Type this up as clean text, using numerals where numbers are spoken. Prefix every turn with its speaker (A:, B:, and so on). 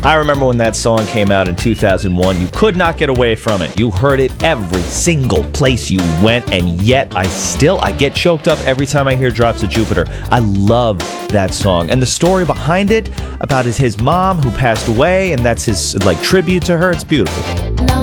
A: I remember when that song came out in 2001, you could not get away from it. You heard it every single place you went, and yet I get choked up every time I hear Drops of Jupiter. I love that song. And the story behind it, about his mom who passed away, and that's his, like, tribute to her, it's beautiful.